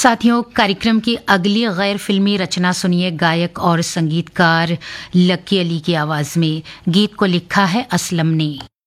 साथियों, कार्यक्रम की अगली गैर फिल्मी रचना सुनिए गायक और संगीतकार लकी अली की आवाज में। गीत को लिखा है असलम ने।